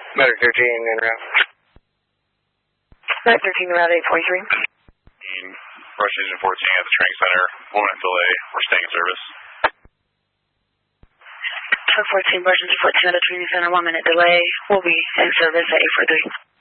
Matter 13 en route. Matter 13 route 843. Rush Station 14 at the training center. 1 minute delay. We're staying in service. 14, Rush Station 14 at the training center. 1 minute delay. We'll be in service at 843.